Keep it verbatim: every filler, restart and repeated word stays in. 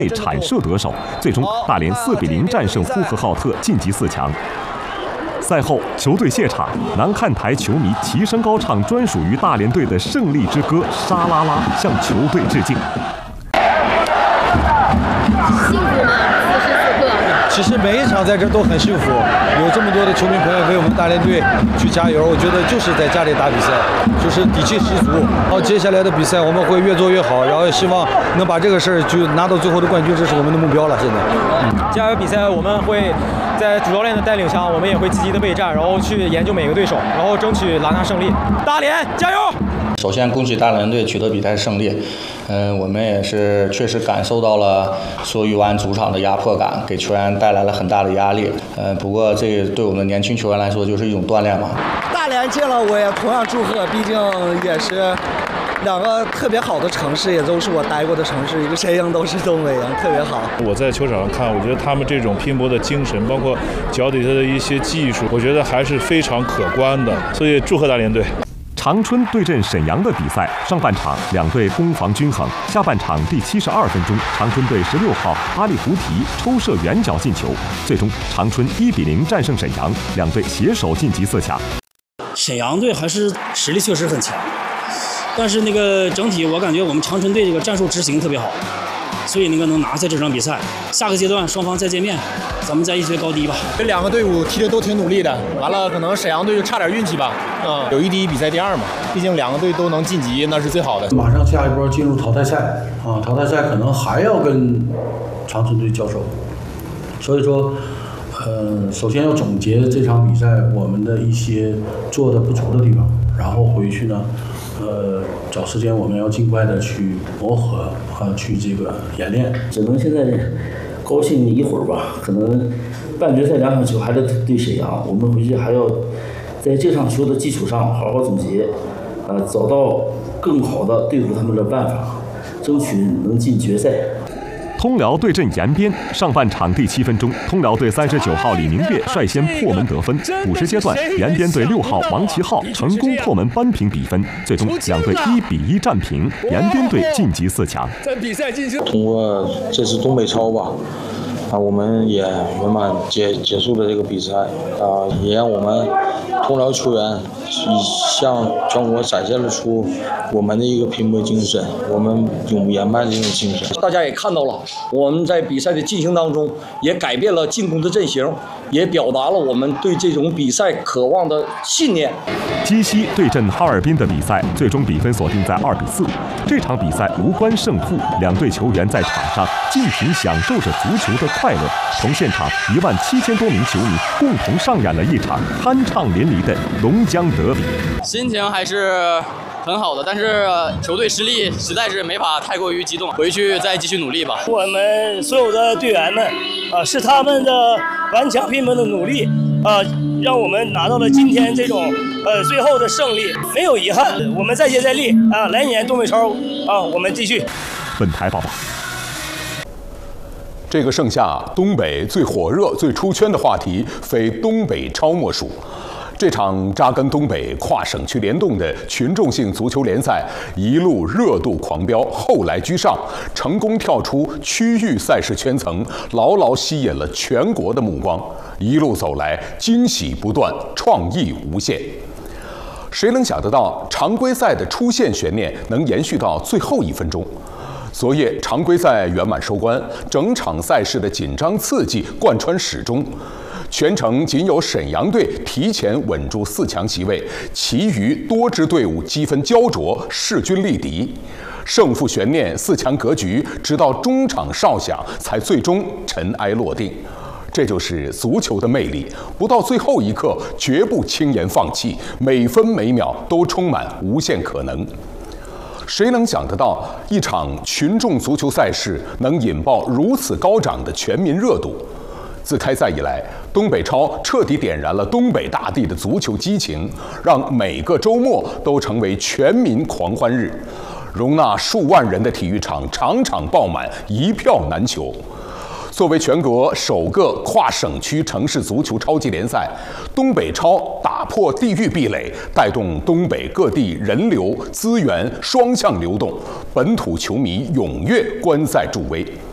被铲射得手，最终大连四比零战胜呼和浩特，晋级四强。赛后，球队谢场，南看台球迷齐声高唱专属于大连队的胜利之歌《沙拉拉》，向球队致敬。 幸福吗？此时此刻？ 其实每一场在这都很幸福，有这么多的球迷朋友为我们大连队去加油，我觉得就是在家里打比赛，就是底气十足。然后接下来的比赛我们会越做越好，然后也希望能把这个事儿就拿到最后的冠军，这是我们的目标了。现在， 嗯，接下来比赛我们会在主教练的带领下，我们也会积极的备战，然后去研究每个对手，然后争取拿下胜利。大连加油！ 首先恭喜大连队取得比赛胜利，嗯，我们也是确实感受到了说豫湾主场的压迫感，给球员带来了很大的压力。嗯，不过这对我们年轻球员来说就是一种锻炼嘛。 大连进了，我也同样祝贺，毕竟也是两个特别好的城市，也都是我待过的城市，一个沈阳都是东北人，特别好。 我在球场上看，我觉得他们这种拼搏的精神，包括脚底下的一些技术，我觉得还是非常可观的。所以祝贺大连队。 长春对阵沈阳的比赛，上半场两队攻防均衡，下半场第七十二分钟，长春队十六号阿里胡提抽射远角进球，最终长春一比零战胜沈阳，两队携手晋级四强。 沈阳队还是实力确实很强，但是那个整体我感觉我们长春队这个战术执行特别好，所以那个能拿下这场比赛。下个阶段双方再见面，咱们再一决高低吧。 这两个队伍踢得都挺努力的，完了可能沈阳队就差点运气吧，嗯，友谊第一比赛第二嘛，毕竟两个队都能晋级，那是最好的。 马上下一波进入淘汰赛啊，淘汰赛可能还要跟长春队交手，所以说，呃，首先要总结这场比赛我们的一些做的不足的地方，然后回去呢。呃，找时间我们要尽快的去磨合和去这个演练。 只能现在高兴一会儿吧，可能半决赛两场球还得对沈阳，我们回去还要在这场球的基础上好好总结，呃，找到更好的对付他们的办法，争取能进决赛。 通辽对阵延边，上半场第七分钟，通辽队三十九号李明月率先破门得分。补时阶段，延边队六号王其浩成功破门扳平比分，最终两队一比一战平，延边队晋级四强。 在比赛进行通过这次东北超吧，啊，我们也圆满结结束了这个比赛，啊，也让我们通辽球员向全国展现了出我们的一个拼搏精神，我们永延迈的这种精神。 大家也看到了，我们在比赛的进行当中也改变了进攻的阵型，也表达了我们对这种比赛渴望的信念。 鸡西对阵哈尔滨的比赛最终比分锁定在二比四。这场比赛无关胜负，两队球员在场上尽情享受着足球的快乐，同现场一万七千多名球迷共同上演了一场酣畅淋漓的龙江德比。 心情还是很好的，但是球队失利实在是没法太过于激动，回去再继续努力吧。 我们所有的队员们啊，是他们的顽强拼搏的努力啊，让我们拿到了今天这种呃最后的胜利，没有遗憾。我们再接再厉啊！来年东北超啊，我们继续。 本台报道。 这个盛夏，东北最火热、最出圈的话题非东北超莫属。这场扎根东北、跨省区联动的群众性足球联赛，一路热度狂飙，后来居上，成功跳出区域赛事圈层，牢牢吸引了全国的目光。一路走来，惊喜不断，创意无限。谁能想得到，常规赛的出线悬念能延续到最后一分钟？昨夜常规赛圆满收官，整场赛事的紧张刺激贯穿始终。全程仅有沈阳队提前稳住四强席位，其余多支队伍积分焦灼，势均力敌。胜负悬念、四强格局，直到中场哨响才最终尘埃落定。这就是足球的魅力，不到最后一刻绝不轻言放弃，每分每秒都充满无限可能。谁能想得到，一场群众足球赛事能引爆如此高涨的全民热度？自开赛以来，东北超彻底点燃了东北大地的足球激情，让每个周末都成为全民狂欢日。容纳数万人的体育场场场爆满，一票难求。作为全国首个跨省区城市足球超级联赛，东北超打破地域壁垒，带动东北各地人流资源双向流动，本土球迷踊跃观赛助威。